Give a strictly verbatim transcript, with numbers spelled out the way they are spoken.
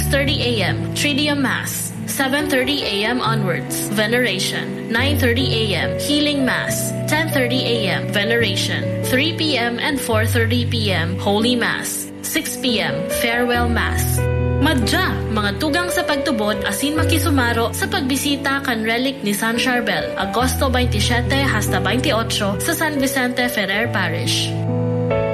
thirty a.m. Triduum Mass. seven thirty a.m. onwards, Veneration. nine thirty a.m. Healing Mass. ten thirty a.m. Veneration. three p.m. and four thirty p.m. Holy Mass. six p.m. Farewell Mass. Madya, mga tugang sa pagtubod asin makisumaro sa pagbisita kan relic ni San Charbel, Agosto twenty-seven hasta twenty-eight sa San Vicente Ferrer Parish.